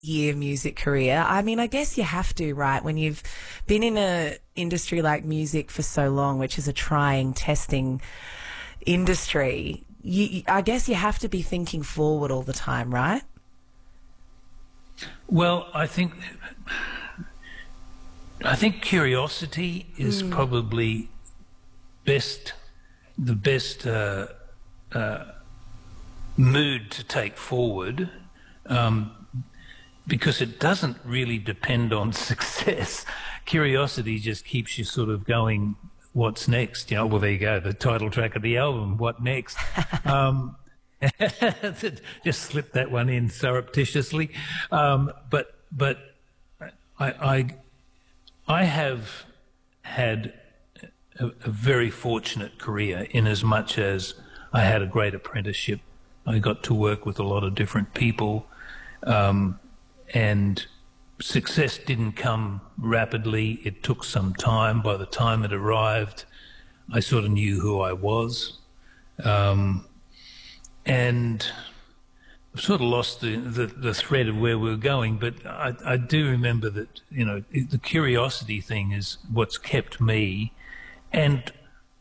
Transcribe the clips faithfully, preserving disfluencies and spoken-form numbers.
year music career. I mean, I guess you have to, right? When you've been in a industry like music for so long, which is a trying, testing industry, you, I guess you have to be thinking forward all the time, right? Well, I think I think curiosity is Mm. probably best the best uh, uh, mood to take forward, um, because it doesn't really depend on success. Curiosity just keeps you sort of going. What's next? You know, well, there you go. The title track of the album. What next? um, just slip that one in surreptitiously. Um, but but I, I I have had a, a very fortunate career in as much as I had a great apprenticeship. I got to work with a lot of different people, um, and success didn't come rapidly. It took some time. By the time it arrived, I sort of knew who I was. Um, and I've sort of lost the, the, the thread of where we were going, but I, I do remember that, you know, the curiosity thing is what's kept me. And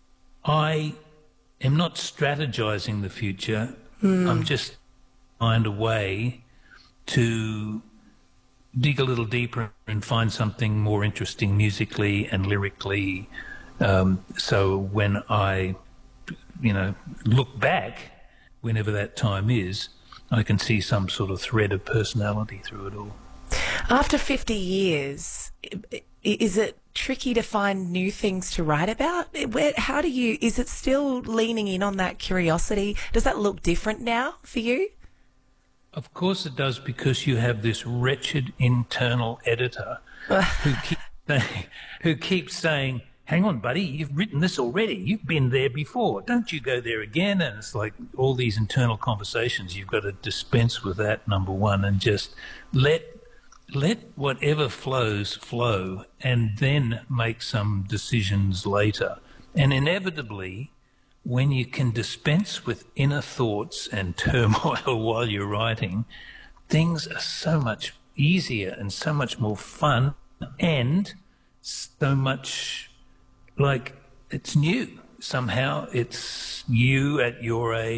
I am not strategizing the future. Mm. I'm just find a way to dig a little deeper and find something more interesting musically and lyrically. Um, so when I, you know, look back, whenever that time is, I can see some sort of thread of personality through it all. After fifty years, is it tricky to find new things to write about? Where, how do you, is it still leaning in on that curiosity? Does that look different now for you? Of course it does, because you have this wretched internal editor who, keep saying, who keeps saying, hang on, buddy, you've written this already. You've been there before. Don't you go there again? And it's like all these internal conversations. You've got to dispense with that, number one, and just let let whatever flows flow, and then make some decisions later. And inevitably, when you can dispense with inner thoughts and turmoil while you're writing, things are so much easier and so much more fun, and so much like it's new. Somehow it's you at your age.